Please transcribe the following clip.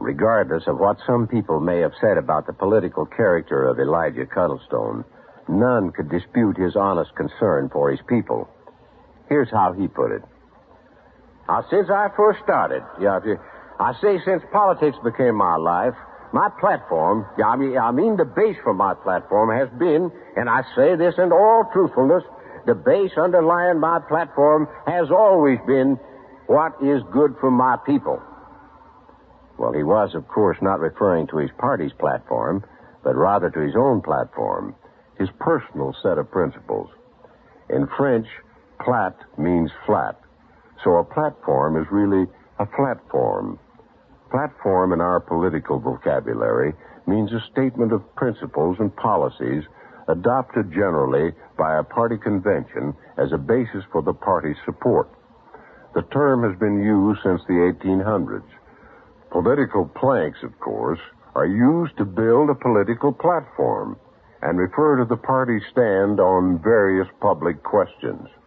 Regardless of what some people may have said about the political character of Elijah Cuddlestone, none could dispute his honest concern for his people. Here's how he put it. Since I first started, I say since politics became my life, my platform, the base for my platform has been, and I say this in all truthfulness, the base underlying my platform has always been what is good for my people. Well, he was, of course, not referring to his party's platform, but rather to his own platform, his personal set of principles. In French, plat means flat, so a platform is really a platform. Platform in our political vocabulary means a statement of principles and policies adopted generally by a party convention as a basis for the party's support. The term has been used since the 1800s. Political planks, of course, are used to build a political platform and refer to the party's stand on various public questions.